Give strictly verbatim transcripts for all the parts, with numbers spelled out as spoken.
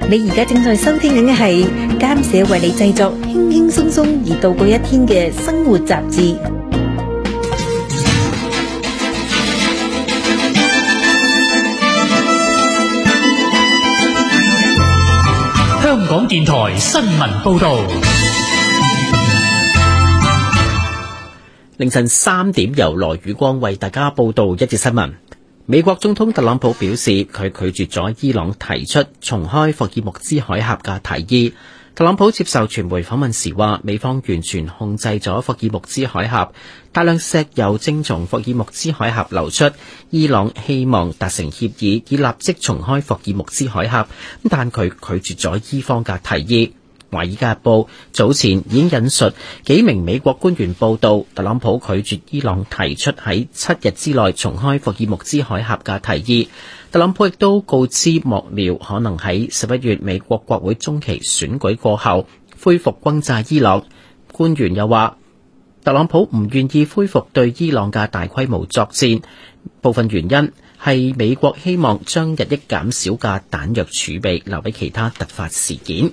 你而家正在收聽緊嘅係監社為你製作輕輕鬆鬆而度過一天嘅生活雜誌。 香港電台新聞報道。 凌晨三點，由羅宇光為大家報道一節新聞。美國總統特朗普表示，佢拒絕咗伊朗提出重開霍爾木茲海峽嘅提議。特朗普接受傳媒訪問時話，美方完全控制咗霍爾木茲海峽，大量石油正從霍爾木茲海峽流出。伊朗希望達成協議，以立即重開霍爾木茲海峽，但佢拒絕咗伊方嘅提議。《華爾街日報》早前已經引述幾名美國官員報道，特朗普拒絕伊朗提出喺七日之內重開霍爾木茲海峽嘅提議。特朗普亦都告知幕僚，可能喺十一月美國國會中期選舉過後恢復轟炸伊朗。官員又話，特朗普唔願意恢復對伊朗嘅大規模作戰，部分原因係美國希望將日益減少嘅彈藥儲備留俾其他突發事件。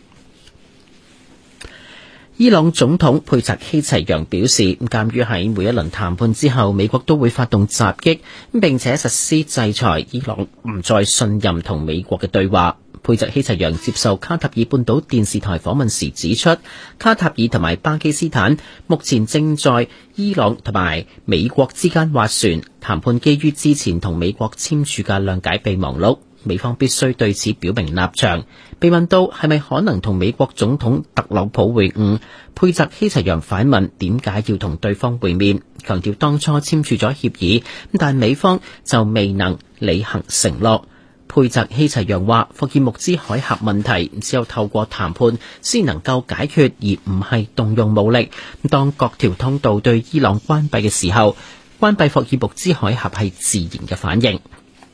伊朗總統佩澤希齊揚表示，鑑於喺每一輪談判之後，美國都會發動襲擊，並且實施制裁，伊朗唔再信任同美國嘅對話。佩澤希齊揚接受卡塔爾半島電視台訪問時指出，卡塔爾同埋巴基斯坦目前正在伊朗同埋美國之間斡旋談判，基於之前同美國簽署嘅諒解備忘錄。美方必須對此表明立場。被問到係咪可能同美國總統特朗普會晤，佩澤希齊揚反問點解要同對方會面，強調當初簽署咗協議，但美方就未能履行承諾。佩澤希齊揚話，霍爾木茲海峽問題只有透過談判先能夠解決，而唔係動用武力。當各條通道對伊朗關閉嘅時候，關閉霍爾木茲海峽係自然嘅反應。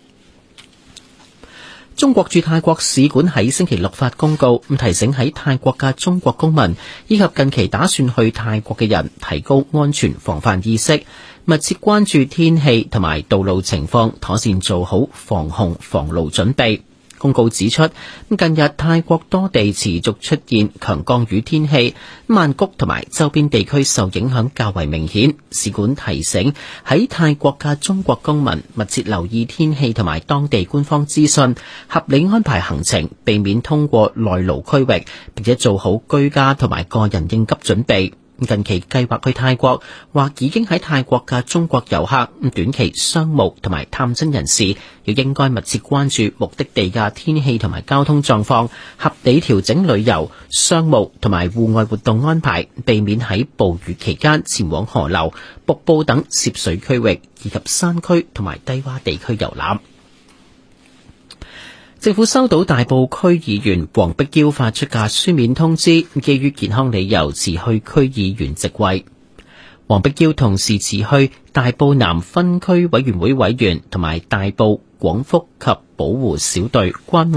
中國駐泰國使館喺星期六發公告，提醒喺泰國嘅中國公民以及近期打算去泰國嘅人提高安全防範意識，密切關注天氣同埋道路情況，妥善做好防洪防澇準備。公告指出，近日泰國多地持續出現強降雨天氣，曼谷同埋周邊地區受影響較為明顯。使館提醒喺泰國嘅中國公民密切留意天氣同埋當地官方資訊，合理安排行程，避免通過內陸區域，並且做好居家同埋個人應急準備。近期計劃去泰國或已經喺泰國嘅中國遊客、短期商務同埋探親人士，亦應該密切關注目的地嘅天氣同埋交通狀況，合理調整旅遊、商務同埋戶外活動安排，避免喺暴雨期間前往河流、瀑布等涉水區域，以及山區同埋低洼地區遊覽。政府收到大埔區議員黃碧嬌發出嘅書面通知，基於健康理由辭去區議員職位。黃碧嬌同時辭去大埔南分區委員會委員同埋大埔廣福及保護小隊關